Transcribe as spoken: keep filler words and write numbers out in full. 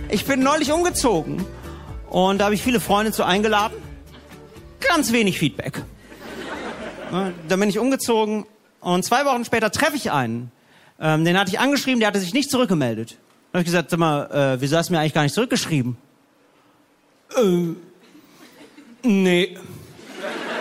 Ich bin neulich umgezogen und da habe ich viele Freunde zu eingeladen. Ganz wenig Feedback. Ja, dann bin ich umgezogen und zwei Wochen später treffe ich einen. Ähm, den hatte ich angeschrieben, der hatte sich nicht zurückgemeldet. Dann habe ich gesagt, sag mal, äh, wieso hast du mir eigentlich gar nicht zurückgeschrieben? Äh, nee.